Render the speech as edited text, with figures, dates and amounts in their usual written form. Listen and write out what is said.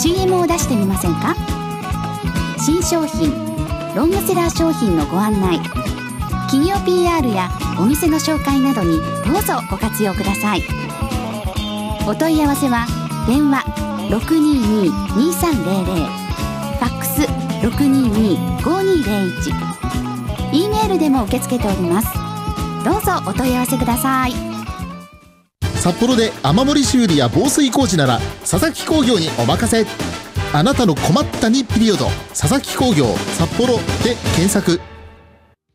CM を出してみませんか？新商品、ロングセラー商品のご案内、企業 PR やお店の紹介などにどうぞご活用ください。お問い合わせは電話 622-2300、ファックス 622-5201、E メールでも受け付けております。どうぞお問い合わせください。 札幌で雨漏り修理や防水工事なら佐々木工業にお任せ。あなたの困ったにピリオド、佐々木工業札幌で検索。